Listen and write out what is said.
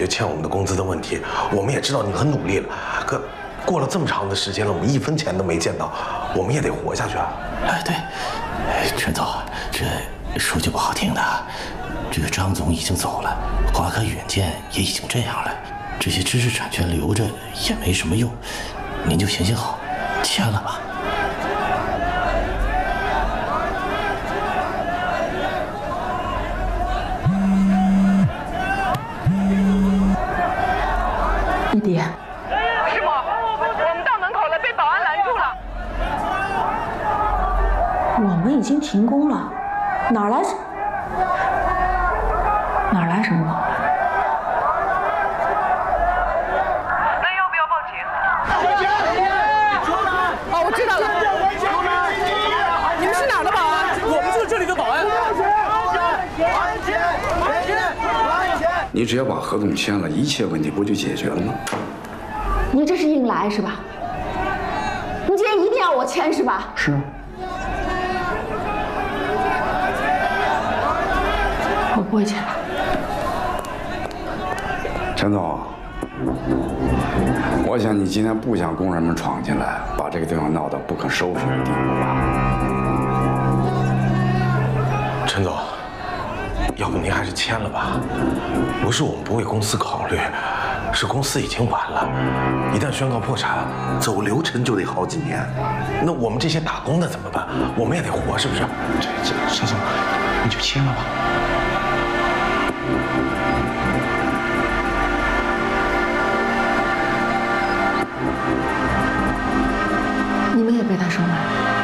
决欠我们的工资的问题，我们也知道你很努力了，可过了这么长的时间了，我们1分钱都没见到，我们也得活下去啊。 哎，对，陈总，这说句不好听的，这个张总已经走了，华科远见也已经这样了，这些知识产权留着也没什么用，您就行行好，签了吧。 弟弟， 师母，我们到门口了，被保安拦住了。 我们已经停工了，哪来什么保安？ 那要不要报警？哦，我知道了。你们是哪儿的保安？ 我们就是这里的保安。 你只要把合同签了，一切问题不就解决了吗？ 你这是硬来是吧？你今天一定要我签是吧？ 是。 我不会签了。 陈总，我想你今天不想工人们闯进来，把这个地方闹得不可收拾的地步吧？ 陈总，要不您还是签了吧？不是我们不为公司考虑，是公司已经完了，一旦宣告破产，走流程就得好几年。那我们这些打工的怎么办？我们也得活，是不是？ 陈总，你就签了吧。 你们也被他收买了。